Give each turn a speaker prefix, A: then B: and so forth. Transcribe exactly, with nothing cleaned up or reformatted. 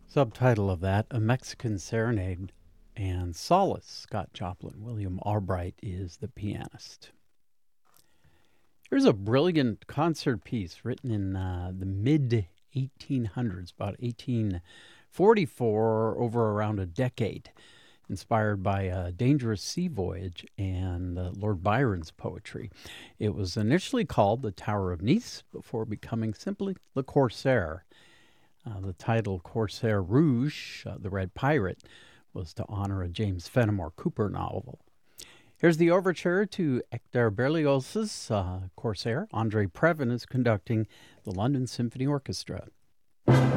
A: Subtitle of that, A Mexican Serenade, and Solace, Scott Joplin. William Albright is the pianist. Here's a brilliant concert piece written in uh, the mid eighteen hundreds, about eighteen forty-four, over around a decade, inspired by a dangerous sea voyage and uh, Lord Byron's poetry. It was initially called The Tower of Nice before becoming simply Le Corsaire. Uh, the title Corsair Rouge, uh, the Red Pirate, was to honor a James Fenimore Cooper novel. Here's the overture to Hector Berlioz's uh, Corsair. Andre Previn is conducting the London Symphony Orchestra.